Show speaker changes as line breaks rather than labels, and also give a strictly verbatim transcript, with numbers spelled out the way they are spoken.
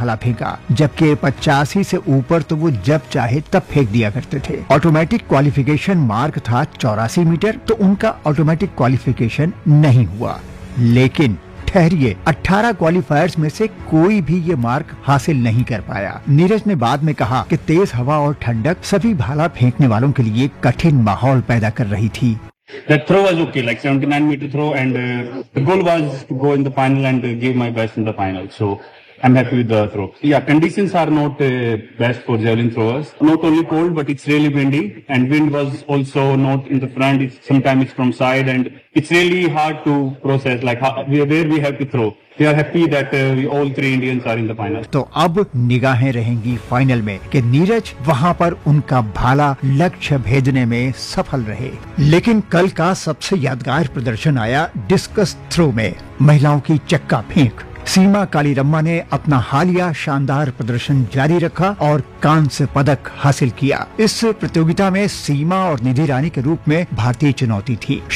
भाला फेंका, जबकि पचासी से ऊपर तो वो जब चाहे तब फेंक दिया करते थे। ऑटोमेटिक क्वालिफिकेशन मार्क था चौरासी मीटर, तो उनका ऑटोमेटिक क्वालिफिकेशन नहीं हुआ। लेकिन ठहरिए, अठारह क्वालिफायर्स में से कोई भी ये मार्क हासिल नहीं कर पाया। नीरज ने बाद में कहा कि तेज हवा और ठंडक सभी भाला फेंकने वालों के लिए कठिन माहौल पैदा कर रही थी।
That throw was okay, like seventy-nine meter throw, and uh, the goal was to go in the final and uh, give my best in the final. So I'm happy with the throw. Yeah, conditions are not uh, best for javelin throwers. Not only cold, but it's really windy, and wind was also not in the front. It's, sometimes it's from side, and it's really hard to process, like how, where we have to throw. We are happy that uh, we all three Indians are in the final.
तो अब निगाहें रहेंगी final में कि नीरज वहां पर उनका भाला लक्ष्य भेजने में सफल रहे। लेकिन कल का सबसे यादगार प्रदर्शन आया डिस्कस थ्रो में, महिलाओं की चक्का फेंक। सीमा कालीरम्मा ने अपना हालिया शानदार प्रदर्शन जारी रखा और कांस्य पदक हासिल किया। इस प्रतियोगिता में सीमा और निधि रानी के रूप में भारतीय चुनौती थी।